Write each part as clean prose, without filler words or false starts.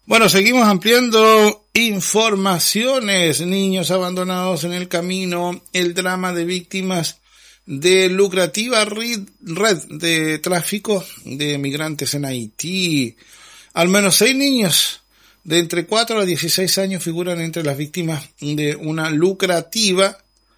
Bueno, seguimos ampliando informaciones. Niños abandonados en el camino, el drama de víctimas de lucrativa red de tráfico de migrantes en Haití. Al menos 6 niños de entre 4 a 16 años figuran entre las víctimas de una lucrativa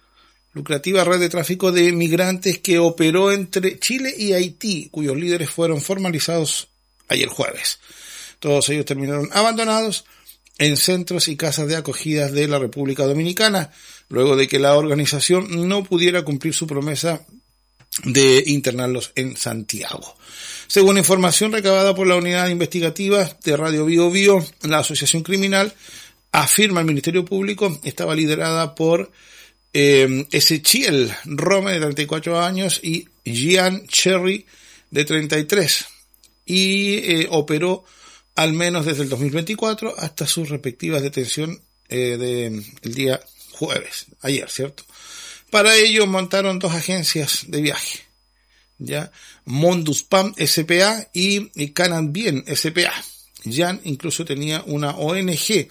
red de tráfico de migrantes que operó entre Chile y Haití, cuyos líderes fueron formalizados ayer jueves. Todos ellos terminaron abandonados en centros y casas de acogidas de la República Dominicana, luego de que la organización no pudiera cumplir su promesa de internarlos en Santiago. Según información recabada por la unidad investigativa de Radio Bio Bio, la asociación criminal, afirma el Ministerio Público, estaba liderada por Ezechiel Rome, de 34 años, y Jean Cherry, de 33, y operó al menos desde el 2024 hasta sus respectivas detención del día jueves, ayer, ¿cierto? Para ello montaron 2 agencias de viaje, ya, Monduspam S.p.A. y Canadien S.p.A. Jan incluso tenía una ONG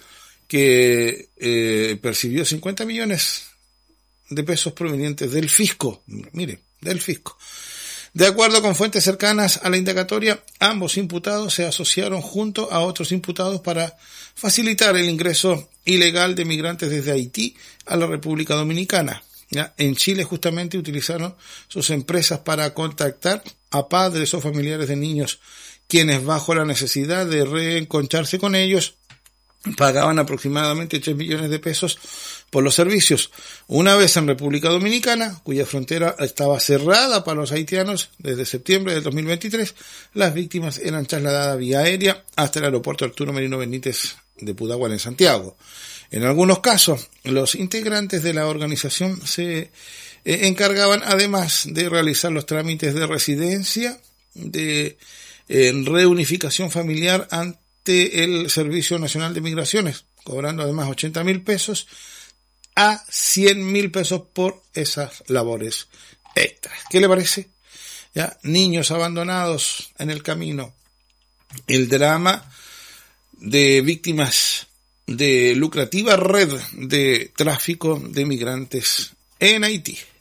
que percibió 50 millones de pesos provenientes del fisco, mire, del fisco. De acuerdo con fuentes cercanas a la indagatoria, ambos imputados se asociaron junto a otros imputados para facilitar el ingreso ilegal de migrantes desde Haití a la República Dominicana. ¿Ya? En Chile justamente utilizaron sus empresas para contactar a padres o familiares de niños, quienes bajo la necesidad de reenconcharse con ellos pagaban aproximadamente 3 millones de pesos por los servicios. Una vez en República Dominicana, cuya frontera estaba cerrada para los haitianos desde septiembre del 2023, las víctimas eran trasladadas vía aérea hasta el aeropuerto Arturo Merino Benítez de Pudahuel en Santiago. En algunos casos, los integrantes de la organización se encargaban, además de realizar los trámites de residencia, de reunificación familiar ante el Servicio Nacional de Migraciones, cobrando además 80.000 pesos a 100.000 pesos por esas labores extras. ¿Qué le parece? Ya, niños abandonados en el camino, el drama de víctimas de lucrativa red de tráfico de migrantes en Haití.